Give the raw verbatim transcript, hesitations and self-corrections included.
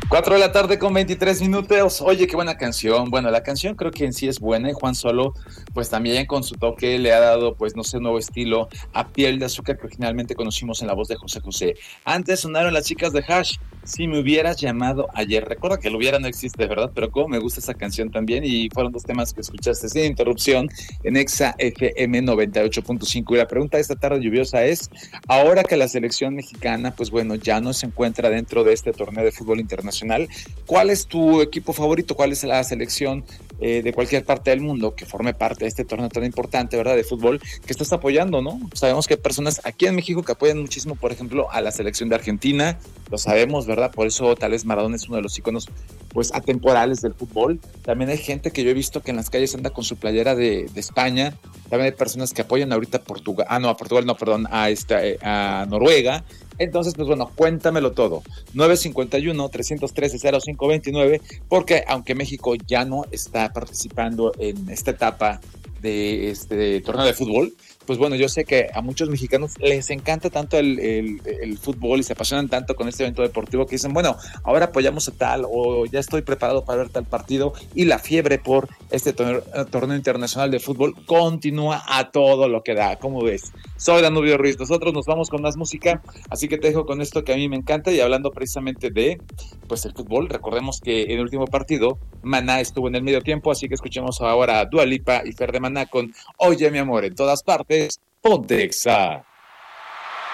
Cuatro de la tarde con veintitrés minutos. Oye, qué buena canción. Bueno, la canción creo que en sí es buena y Juan Solo, pues también con su toque le ha dado, pues no sé, un nuevo estilo a Piel de Azúcar que originalmente conocimos en la voz de José José. Antes sonaron las chicas de Hash. Si me hubieras llamado ayer, recuerda que lo hubiera no existe, ¿verdad? Pero cómo me gusta esa canción también y fueron dos temas que escuchaste sin interrupción en Exa F M noventa y ocho punto cinco. Y la pregunta de esta tarde lluviosa es, ahora que la selección mexicana, pues bueno, ya no se encuentra dentro de este torneo de fútbol internacional, ¿cuál es tu equipo favorito? ¿Cuál es la selección eh, de cualquier parte del mundo que forme parte de este torneo tan importante, ¿verdad? De fútbol que estás apoyando, ¿no? Sabemos que hay personas aquí en México que apoyan muchísimo, por ejemplo, a la selección de Argentina, lo sabemos, ¿verdad? Por eso tal vez Maradona es uno de los íconos pues atemporales del fútbol. También hay gente que yo he visto que en las calles anda con su playera de, de España. También hay personas que apoyan ahorita a Portugal, ah no, a Portugal no, perdón, a, esta, a Noruega. Entonces, pues bueno, cuéntamelo todo. nueve cinco uno, tres uno tres, cero cinco dos nueve, porque aunque México ya no está participando en esta etapa de este torneo de fútbol, pues bueno, yo sé que a muchos mexicanos les encanta tanto el, el, el fútbol y se apasionan tanto con este evento deportivo que dicen, bueno, ahora apoyamos a tal o ya estoy preparado para ver tal partido, y la fiebre por este torneo, torneo internacional de fútbol continúa a todo lo que da. ¿Cómo ves? Soy Danubio Ruiz, nosotros nos vamos con más música, así que te dejo con esto que a mí me encanta. Y hablando precisamente de pues el fútbol, recordemos que en el último partido Maná estuvo en el medio tiempo, así que escuchemos ahora a Dua Lipa y Fer de Maná con Oye mi amor, en todas partes, Ponte Exa.